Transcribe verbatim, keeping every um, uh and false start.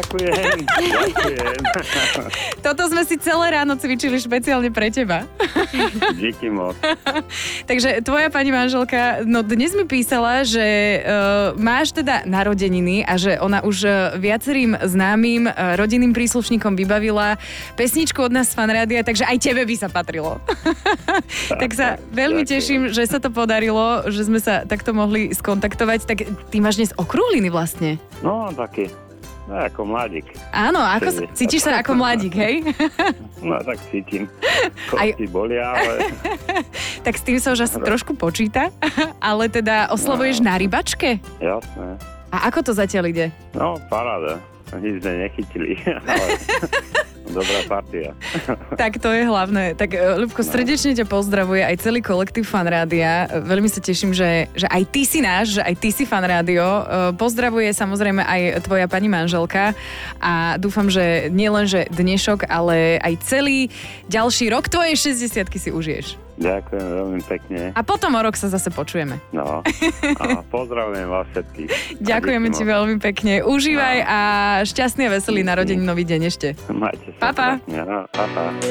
Ďakujem, ďakujem. Toto sme si celé ráno cvičili špeciálne pre teba. Díky moc. Takže tvoja pani manželka, no dnes mi písala, že uh, máš teda narodeniny a že ona už uh, viacerým známym uh, rodinným príslušníkom vybavila pesničku od nás z Fanrádia, takže aj tebe by sa patrilo. Tak sa veľmi ďakujem. teším, že sa to podarilo, že sme sa takto mohli skontaktovať. Tak ty máš dnes okrúhliny vlastne. No, taký, no, ako mladík. Áno, ako sa, cítiš sa ako mladík, hej? No, tak cítim. Kosti bolia, ale... Tak s tým sa už asi trošku počíta, ale teda oslavuješ No. na rybačke? Jasné. A ako to zatiaľ ide? No, paráda. Nič sme nechytili, ale dobrá partia. Tak to je hlavné. Tak Ľubko, srdečne ťa pozdravuje aj celý kolektív Fanrádia. Veľmi sa teším, že, že aj ty si náš, že aj ty si Fanrádio. Pozdravuje samozrejme aj tvoja pani manželka a dúfam, že nielen, že dnešok, ale aj celý ďalší rok tvojej šesťdesiatky si užiješ. Ďakujem veľmi pekne. A potom o rok sa zase počujeme. No. A pozdravujem vás všetkých. Ďakujeme ti veľmi pekne. Užívaj a šťastný a veselý narodeninový deň ešte. Majte sa. Pa, pa. krásne. No, pa, pa.